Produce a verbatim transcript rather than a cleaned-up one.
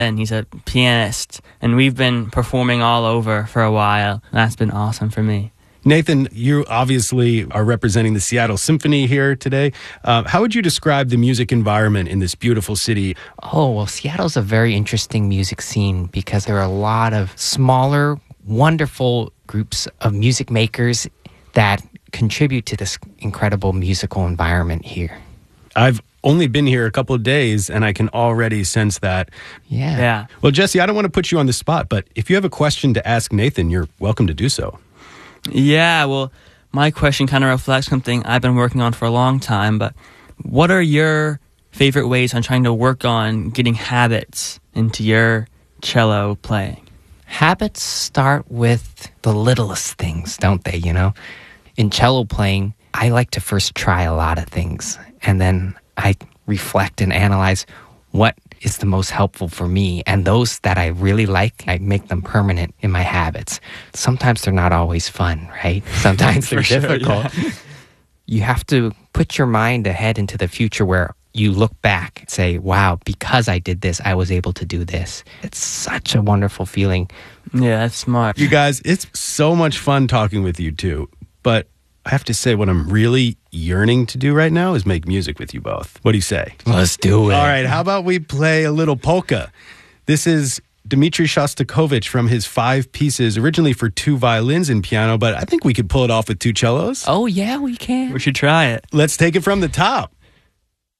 and he's a pianist. And we've been performing all over for a while. That's been awesome for me. Nathan, you obviously are representing the Seattle Symphony here today. Uh, how would you describe the music environment in this beautiful city? Oh, well, Seattle's a very interesting music scene because there are a lot of smaller, wonderful groups of music makers that contribute to this incredible musical environment here. I've only been here a couple of days, and I can already sense that. Yeah. Yeah. Well, Jesse, I don't want to put you on the spot, but if you have a question to ask Nathan, you're welcome to do so. Yeah, well, my question kind of reflects something I've been working on for a long time, but what are your favorite ways on trying to work on getting habits into your cello playing? Habits start with the littlest things, don't they, you know? In cello playing, I like to first try a lot of things, and then I reflect and analyze what is the most helpful for me. And those that I really like, I make them permanent in my habits. Sometimes they're not always fun, right? Sometimes they're sure, difficult. yeah. You have to put your mind ahead into the future where you look back and say, wow, because I did this, I was able to do this. It's such a wonderful feeling. Yeah, that's smart. You guys, it's so much fun talking with you too. But I have to say, what I'm really yearning to do right now is make music with you both. What do you say? Let's do it. All right, how about we play a little polka? This is Dmitri Shostakovich from his five pieces, originally for two violins and piano, but I think we could pull it off with two cellos. Oh, yeah, we can. We should try it. Let's take it from the top.